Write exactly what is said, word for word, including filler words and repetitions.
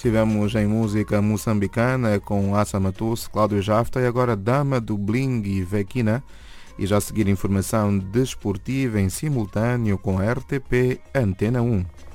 Tivemos em música moçambicana com Assa Matusse, Cláudio Jafta e agora Dama do Bling e Vequina. E já a seguir informação desportiva em simultâneo com a R T P Antena um.